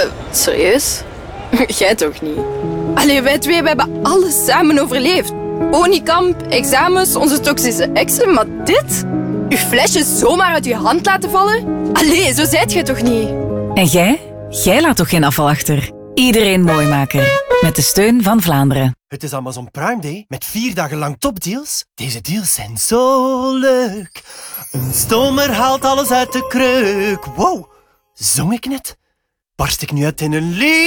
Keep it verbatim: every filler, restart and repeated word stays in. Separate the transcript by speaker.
Speaker 1: serieus? Jij toch niet? Allee, wij twee we hebben alles samen overleefd. Oniekamp, examens, onze toxische exen, maar dit? Uw flesje zomaar uit uw hand laten vallen? Allee, zo zijt jij toch niet?
Speaker 2: En jij? Jij laat toch geen afval achter? Iedereen Mooimaker. Met de steun van Vlaanderen.
Speaker 3: Het is Amazon Prime Day met vier dagen lang topdeals. Deze deals zijn zo leuk. Een stomer haalt alles uit de kreuk. Wow, zong ik net? Barst ik nu uit in een lied?